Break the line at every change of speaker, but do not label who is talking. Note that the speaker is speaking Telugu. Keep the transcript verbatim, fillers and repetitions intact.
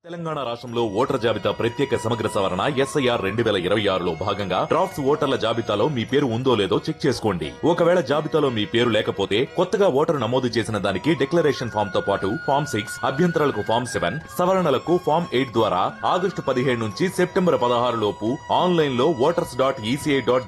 తెలంగాణ రాష్ట్రంలో ఓటర్ జాబితా ప్రత్యేక సమగ్ర సవరణ ఎస్ఐఆర్ రెండు వేల ఇరవై ఆరులో భాగంగా డ్రాఫ్ట్స్ ఓటర్ల జాబితాలో మీ పేరు ఉందో లేదో చెక్ చేసుకోండి. ఒకవేళ జాబితాలో మీ పేరు లేకపోతే కొత్తగా ఓటరు నమోదు చేసిన దానికి డిక్లరేషన్ ఫామ్ తో పాటు ఫామ్ సిక్స్ అభ్యంతరాలకు ఫామ్ సెవెన్ సవరణలకు ఫామ్ ఎయిట్ ద్వారా ఆగస్టు పదిహేడు నుంచి సెప్టెంబర్ పదహారు లోపు ఆన్లైన్ లో ఓటర్స్ డాట్ ఈసీఐ డాట్